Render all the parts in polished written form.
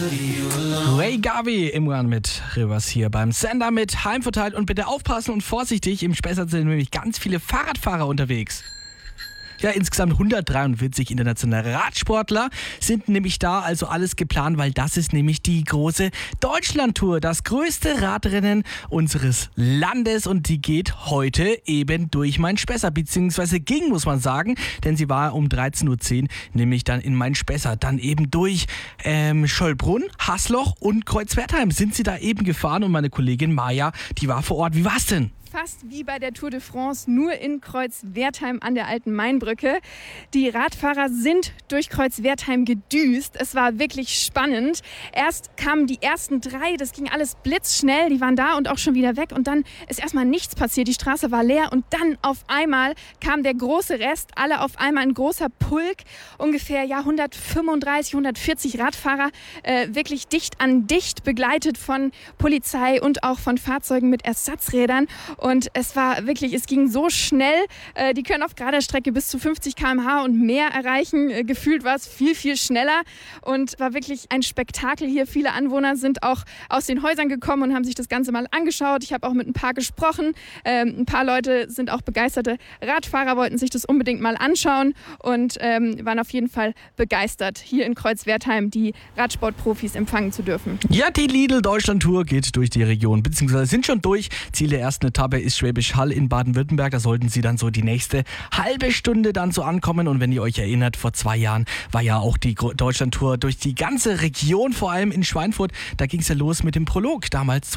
Ray Garvey im Run mit Rivers hier beim Sender mit Heimverteilt. Und bitte aufpassen und vorsichtig, im Spessart sind nämlich ganz viele Fahrradfahrer unterwegs. Ja, insgesamt 143 internationale Radsportler sind nämlich da, also alles geplant, weil das ist nämlich die große Deutschlandtour, das größte Radrennen unseres Landes, und die geht heute eben durch Main-Spessart, beziehungsweise ging, muss man sagen, denn sie war um 13.10 Uhr nämlich dann in Main-Spessart, dann eben durch Schollbrunn, Hasloch und Kreuzwertheim sind sie da eben gefahren, und meine Kollegin Maja, die war vor Ort. Wie war's denn? Fast wie bei der Tour de France, nur in Kreuzwertheim an der alten Mainbrücke. Die Radfahrer sind durch Kreuzwertheim gedüst. Es war wirklich spannend. Erst kamen die ersten 3, das ging alles blitzschnell. Die waren da und auch schon wieder weg. Und dann ist erstmal nichts passiert. Die Straße war leer. Und dann auf einmal kam der große Rest. Alle auf einmal ein großer Pulk. Ungefähr 135, 140 Radfahrer. Wirklich dicht an dicht, begleitet von Polizei und auch von Fahrzeugen mit Ersatzrädern. Und es ging so schnell. Die können auf gerader Strecke bis zu 50 km/h und mehr erreichen. Gefühlt war es viel, viel schneller und war wirklich ein Spektakel hier. Viele Anwohner sind auch aus den Häusern gekommen und haben sich das Ganze mal angeschaut. Ich habe auch mit ein paar gesprochen. Ein paar Leute sind auch begeisterte Radfahrer, wollten sich das unbedingt mal anschauen und waren auf jeden Fall begeistert, hier in Kreuzwertheim die Radsportprofis empfangen zu dürfen. Ja, die Lidl-Deutschland-Tour geht durch die Region, beziehungsweise sind schon durch. Ziel der ersten Etappe ist Schwäbisch Hall in Baden-Württemberg. Da sollten Sie dann so die nächste halbe Stunde dann so ankommen. Und wenn ihr euch erinnert, vor 2 Jahren war ja auch die Deutschlandtour durch die ganze Region, vor allem in Schweinfurt. Da ging es ja los mit dem Prolog, damals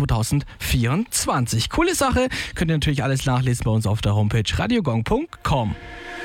2024. Coole Sache, könnt ihr natürlich alles nachlesen bei uns auf der Homepage radiogong.com.